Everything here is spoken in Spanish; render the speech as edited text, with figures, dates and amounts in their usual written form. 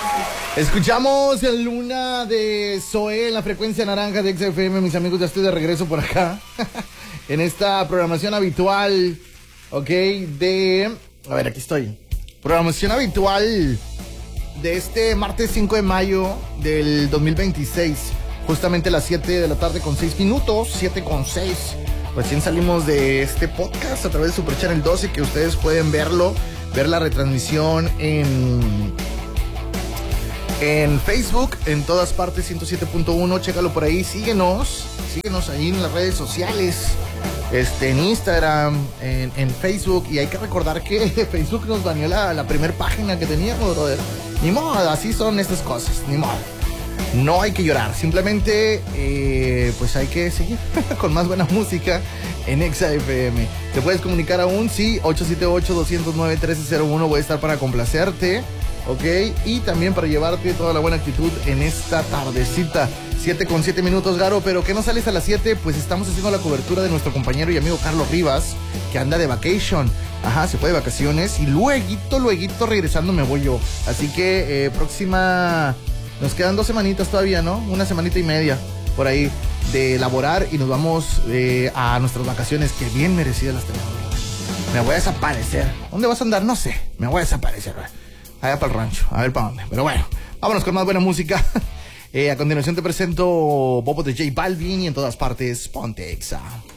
Escuchamos el Luna de Zoé en la frecuencia naranja de XFM. Mis amigos, ya estoy de regreso por acá. En esta programación habitual, ok, a ver, aquí estoy. Programación habitual de este martes 5 de mayo del 2026. Justamente a las 7 de la tarde con 6 minutos, 7 con 6. Recién salimos de este podcast a través de Super Channel 12, que ustedes pueden verlo, ver la retransmisión en Facebook, en todas partes, 107.1, chécalo por ahí, síguenos ahí en las redes sociales, en Instagram, en Facebook, y hay que recordar que Facebook nos baneó la primer página que teníamos, brother. Ni modo, así son estas cosas, ni modo. No hay que llorar, simplemente pues hay que seguir con más buena música en Exa FM. Te puedes comunicar aún, sí, 878-209-1301, voy a estar para complacerte, ok, y también para llevarte toda la buena actitud en esta tardecita. 7 con 7 minutos, Garo, pero ¿qué no sales a las 7? Pues estamos haciendo la cobertura de nuestro compañero y amigo Carlos Rivas, que anda de vacation. Ajá, se fue de vacaciones y lueguito regresando me voy yo. Así que próxima... Nos quedan 2 semanitas todavía, ¿no? 1 semanita y media por ahí de laborar y nos vamos a nuestras vacaciones, que bien merecidas las tenemos. Me voy a desaparecer. ¿Dónde vas a andar? No sé. Me voy a desaparecer. Allá para el rancho. A ver para dónde. Pero bueno, vámonos con más buena música. A continuación te presento Bobo de J Balvin y en todas partes, ponte Exa.